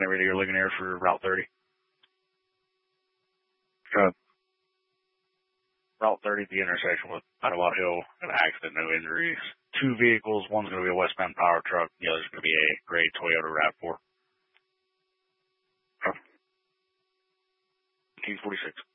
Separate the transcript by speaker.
Speaker 1: Maybe you're looking here for Route 30. Route 30 at the intersection with Ottawa Hill, an accident, no injuries. 2 vehicles, one's going to be a westbound power truck, the other's going to be a gray Toyota RAV4. 1946.